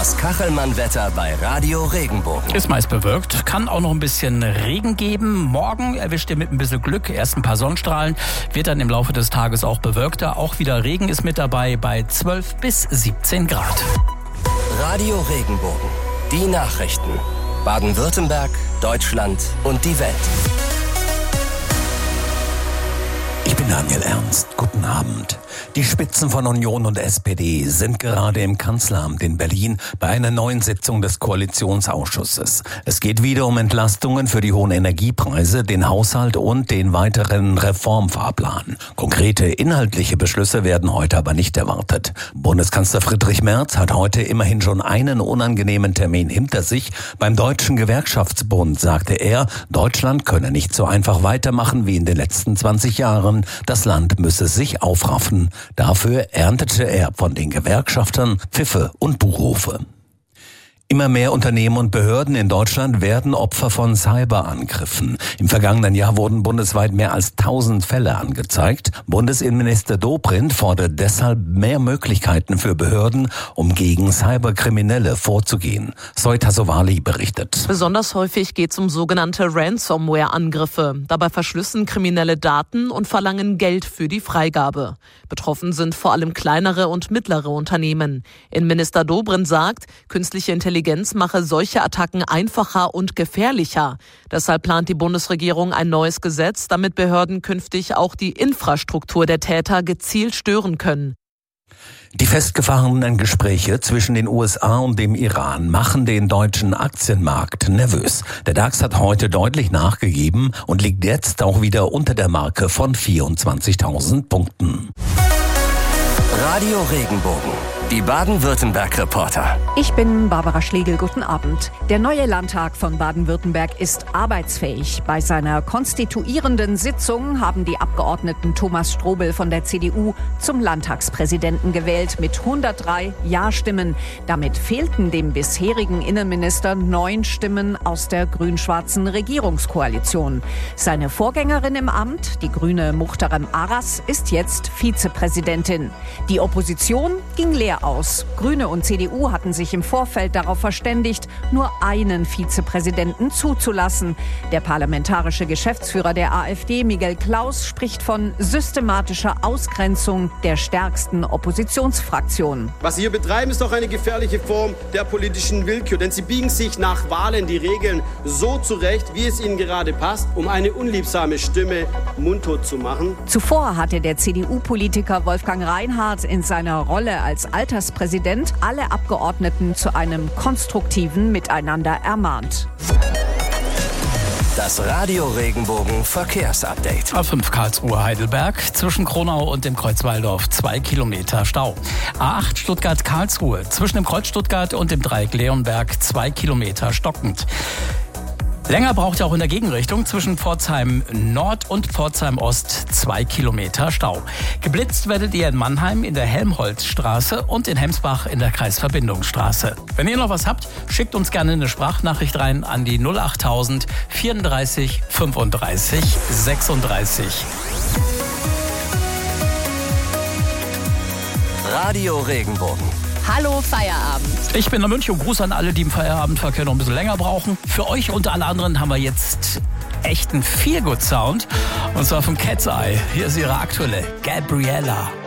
Das Kachelmann-Wetter bei Radio Regenbogen. Ist meist bewölkt, kann auch noch ein bisschen Regen geben. Morgen erwischt ihr mit ein bisschen Glück erst ein paar Sonnenstrahlen, wird dann im Laufe des Tages auch bewölkter. Auch wieder Regen ist mit dabei bei 12 bis 17 Grad. Radio Regenbogen, die Nachrichten. Baden-Württemberg, Deutschland und die Welt. Ich bin Daniel Ernst. Guten Abend. Die Spitzen von Union und SPD sind gerade im Kanzleramt in Berlin bei einer neuen Sitzung des Koalitionsausschusses. Es geht wieder um Entlastungen für die hohen Energiepreise, den Haushalt und den weiteren Reformfahrplan. Konkrete inhaltliche Beschlüsse werden heute aber nicht erwartet. Bundeskanzler Friedrich Merz hat heute immerhin schon einen unangenehmen Termin hinter sich. Beim Deutschen Gewerkschaftsbund sagte er, Deutschland könne nicht so einfach weitermachen wie in den letzten 20 Jahren. Das Land müsse sich aufraffen. Dafür erntete er von den Gewerkschaftern Pfiffe und Buhrufe. Immer mehr Unternehmen und Behörden in Deutschland werden Opfer von Cyberangriffen. Im vergangenen Jahr wurden bundesweit mehr als 1000 Fälle angezeigt. Bundesinnenminister Dobrindt fordert deshalb mehr Möglichkeiten für Behörden, um gegen Cyberkriminelle vorzugehen. Zoe Tassovali berichtet. Besonders häufig geht es um sogenannte Ransomware-Angriffe. Dabei verschlüsseln Kriminelle Daten und verlangen Geld für die Freigabe. Betroffen sind vor allem kleinere und mittlere Unternehmen. Innenminister Dobrindt sagt, künstliche Intelligenz mache solche Attacken einfacher und gefährlicher. Deshalb plant die Bundesregierung ein neues Gesetz, damit Behörden künftig auch die Infrastruktur der Täter gezielt stören können. Die festgefahrenen Gespräche zwischen den USA und dem Iran machen den deutschen Aktienmarkt nervös. Der DAX hat heute deutlich nachgegeben und liegt jetzt auch wieder unter der Marke von 24.000 Punkten. Radio Regenbogen, die Baden-Württemberg-Reporter. Ich bin Barbara Schlegel, guten Abend. Der neue Landtag von Baden-Württemberg ist arbeitsfähig. Bei seiner konstituierenden Sitzung haben die Abgeordneten Thomas Strobel von der CDU zum Landtagspräsidenten gewählt mit 103 Ja-Stimmen. Damit fehlten dem bisherigen Innenminister 9 Stimmen aus der grün-schwarzen Regierungskoalition. Seine Vorgängerin im Amt, die Grüne Muhterem Aras, ist jetzt Vizepräsidentin. Die Opposition ging leer aus. Grüne und CDU hatten sich im Vorfeld darauf verständigt, nur einen Vizepräsidenten zuzulassen. Der parlamentarische Geschäftsführer der AfD, Miguel Klaus, spricht von systematischer Ausgrenzung der stärksten Oppositionsfraktion. Was Sie hier betreiben, ist doch eine gefährliche Form der politischen Willkür. Denn Sie biegen sich nach Wahlen die Regeln so zurecht, wie es Ihnen gerade passt, um eine unliebsame Stimme mundtot zu machen. Zuvor hatte der CDU-Politiker Wolfgang Reinhardt in seiner Rolle als Alterspräsident alle Abgeordneten zu einem konstruktiven Miteinander ermahnt. Das Radio Regenbogen Verkehrsupdate. A5 Karlsruhe-Heidelberg, zwischen Kronau und dem Kreuz Walldorf 2 Kilometer Stau. A8 Stuttgart-Karlsruhe, zwischen dem Kreuz Stuttgart und dem Dreieck Leonberg 2 Kilometer stockend. Länger braucht ihr auch in der Gegenrichtung, zwischen Pforzheim Nord und Pforzheim Ost 2 Kilometer Stau. Geblitzt werdet ihr in Mannheim in der Helmholtzstraße und in Hemsbach in der Kreisverbindungsstraße. Wenn ihr noch was habt, schickt uns gerne eine Sprachnachricht rein an die 08000 34 35 36. Radio Regenbogen. Hallo Feierabend. Ich bin in München und Gruß an alle, die im Feierabendverkehr noch ein bisschen länger brauchen. Für euch und alle anderen haben wir jetzt echt einen Feel-Good-Sound. Und zwar vom Cat's Eye. Hier ist ihre aktuelle Gabriella.